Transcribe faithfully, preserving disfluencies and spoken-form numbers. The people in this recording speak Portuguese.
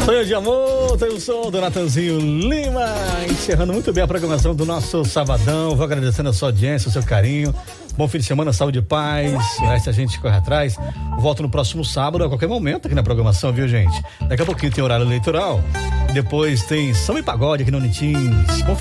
Sonho de amor, tem o som do Natanzinho Lima, encerrando muito bem a programação do nosso sabadão. Vou agradecendo a sua audiência, o seu carinho. Bom fim de semana, saúde e paz. O resto a gente corre atrás. Volto no próximo sábado, a qualquer momento aqui na programação, viu, gente? Daqui a pouquinho tem horário eleitoral. Depois tem samba e pagode aqui no Unitins.